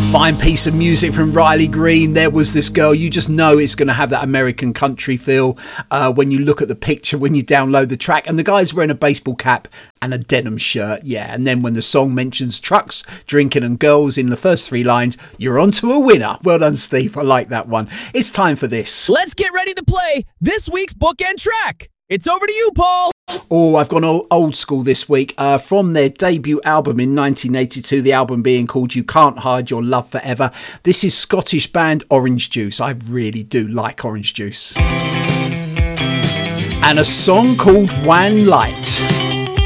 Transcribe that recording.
Fine piece of music from Riley Green. There was this girl. You just know it's going to have that American country feel when you look at the picture, when you download the track. And the guy's wearing a baseball cap and a denim shirt. Yeah, and then when the song mentions trucks, drinking and girls in the first three lines, you're on to a winner. Well done, Steve. I like that one. It's time for this. Let's get ready to play this week's bookend track. It's over to you, Paul. Oh, I've gone old school this week. From their debut album in 1982, the album being called You Can't Hide Your Love Forever. This is Scottish band Orange Juice. I really do like Orange Juice. And a song called One Light.